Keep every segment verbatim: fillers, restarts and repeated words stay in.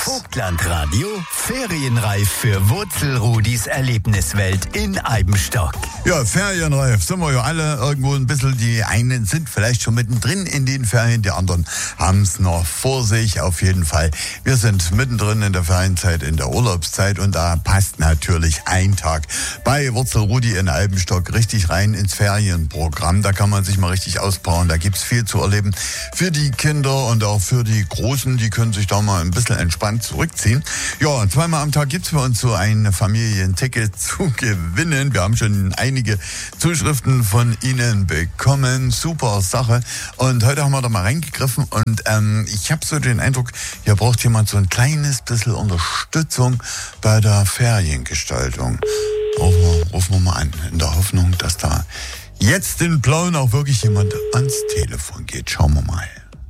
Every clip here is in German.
Vogtlandradio Ferienreif für Wurzelrudis Erlebniswelt in Eibenstock. Ja, ferienreif sind wir ja alle irgendwo ein bisschen. Die einen sind vielleicht schon mittendrin in den Ferien, die anderen haben es noch vor sich. Auf jeden Fall, wir sind mittendrin in der Ferienzeit, in der Urlaubszeit, und da passt natürlich ein Tag bei Wurzelrudi in Eibenstock richtig rein ins Ferienprogramm. Da kann man sich mal richtig auspowern, da gibt's viel zu erleben für die Kinder und auch für die Großen, die können sich da mal ein bisschen entspannt zurückziehen. Ja, und zweimal am Tag gibt's bei uns so ein Familienticket zu gewinnen. Wir haben schon einige Zuschriften von Ihnen bekommen. Super Sache. Und heute haben wir da mal reingegriffen und ähm, ich habe so den Eindruck, hier braucht jemand so ein kleines bisschen Unterstützung bei der Feriengestaltung. Rufen wir, rufen wir mal an, in der Hoffnung, dass da jetzt in Plauen auch wirklich jemand ans Telefon geht. Schauen wir mal.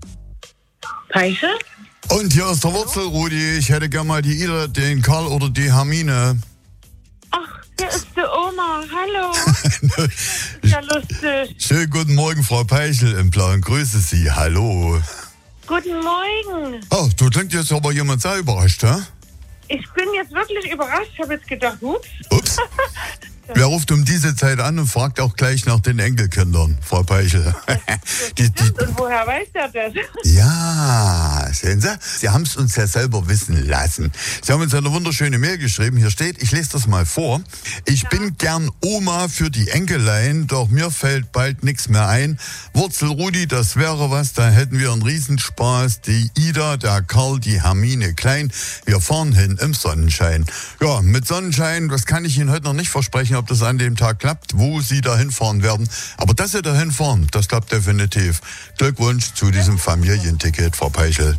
Peiche? Und hier ist der Wurzelrudi. Ich hätte gerne mal die Ida, den Karl oder die Hermine. Ach, hier ist die Oma. Hallo. Ja, lustig. Schönen guten Morgen, Frau Peichel im Plauen. Grüße Sie. Hallo. Guten Morgen. Oh, du klingt jetzt aber jemand sehr überrascht, hä? Ich bin jetzt wirklich überrascht. Ich habe jetzt gedacht, ups. Ups. Wer ruft um diese Zeit an und fragt auch gleich nach den Enkelkindern, Frau Peichel? die, die, Und woher weiß der das? Ja, sehen Sie, Sie haben es uns ja selber wissen lassen. Sie haben uns eine wunderschöne Mail geschrieben. Hier steht, ich lese das mal vor. Ich ja. bin gern Oma für die Enkelein, doch mir fällt bald nichts mehr ein. Wurzelrudi, das wäre was, da hätten wir einen Riesenspaß. Die Ida, der Karl, die Hermine Klein. Wir fahren hin im Sonnenschein. Ja, mit Sonnenschein, das kann ich Ihnen heute noch nicht versprechen, ob das an dem Tag klappt, wo Sie da hinfahren werden. Aber dass Sie da hinfahren, das klappt definitiv. Glückwunsch zu diesem Familienticket, Frau Peichel.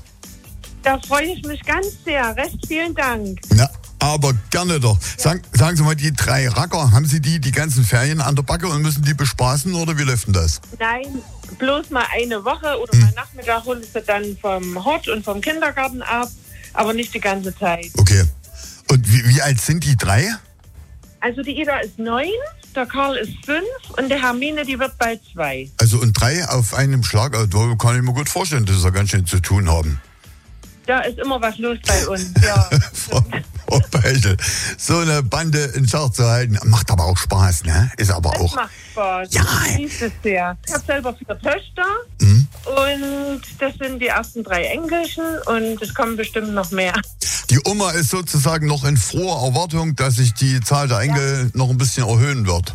Da freue ich mich ganz sehr. Recht vielen Dank. Na, aber gerne doch. Ja. Sagen, sagen Sie mal, die drei Racker, haben Sie die die ganzen Ferien an der Backe und müssen die bespaßen oder wie läuft denn das? Nein, bloß mal eine Woche oder hm. mal Nachmittag holen Sie dann vom Hort und vom Kindergarten ab, aber nicht die ganze Zeit. Okay. Und wie, wie alt sind die drei? Also die Ida ist neun, der Karl ist fünf und die Hermine, die wird bald zwei. Also und drei auf einem Schlag, also kann ich mir gut vorstellen, dass sie ganz schön zu tun haben. Da ist immer was los bei uns, ja. Frau, Frau Peichel, so eine Bande in Schach zu halten, macht aber auch Spaß, ne? Ist aber das auch... macht Spaß, ja. Ich genieße es sehr. Ich habe selber vier Töchter mhm. und das sind die ersten drei Enkelchen und es kommen bestimmt noch mehr. Die Oma ist sozusagen noch in froher Erwartung, dass sich die Zahl der Enkel ja. noch ein bisschen erhöhen wird.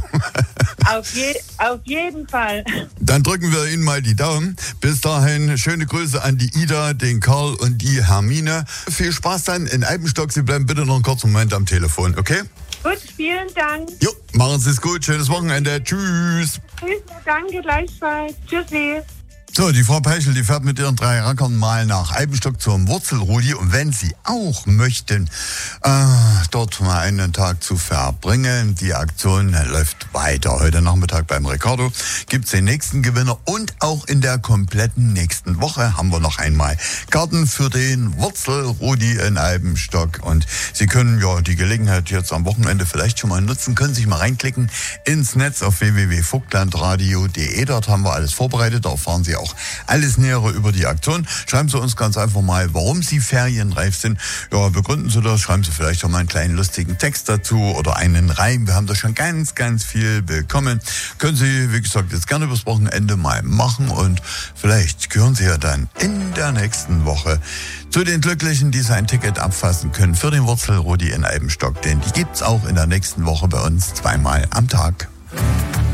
Auf, je, auf jeden Fall. Dann drücken wir Ihnen mal die Daumen. Bis dahin schöne Grüße an die Ida, den Karl und die Hermine. Viel Spaß dann in Eibenstock. Sie bleiben bitte noch einen kurzen Moment am Telefon, okay? Gut, vielen Dank. Jo, machen Sie es gut. Schönes Wochenende. Tschüss. Tschüss, danke gleichfalls. Tschüssi. So, die Frau Peichel, die fährt mit ihren drei Rackern mal nach Eibenstock zum Wurzelrudi. Und wenn Sie auch möchten, äh, dort mal einen Tag zu verbringen, die Aktion läuft weiter. Heute Nachmittag beim Ricardo gibt's den nächsten Gewinner und auch in der kompletten nächsten Woche haben wir noch einmal Karten für den Wurzelrudi in Eibenstock. Und Sie können ja die Gelegenheit jetzt am Wochenende vielleicht schon mal nutzen, können sich mal reinklicken ins Netz auf w w w punkt vogtlandradio punkt de. Dort haben wir alles vorbereitet, da erfahren Sie auch alles Nähere über die Aktion. Schreiben Sie uns ganz einfach mal, warum Sie ferienreif sind. Ja, begründen Sie das. Schreiben Sie vielleicht auch mal einen kleinen lustigen Text dazu oder einen Reim. Wir haben da schon ganz, ganz viel bekommen. Können Sie, wie gesagt, jetzt gerne übers Wochenende mal machen und vielleicht gehören Sie ja dann in der nächsten Woche zu den Glücklichen, die sein Ticket abfassen können für den Wurzelrudi in Eibenstock. Denn die gibt's auch in der nächsten Woche bei uns zweimal am Tag.